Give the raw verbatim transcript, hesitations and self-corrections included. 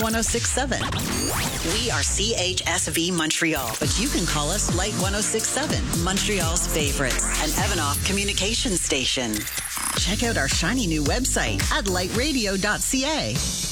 ten sixty-seven. We are C H S V Montreal, but you can call us Light ten sixty-seven, Montreal's favorites, an Evanoff communication station. Check out our shiny new website at light radio dot c a.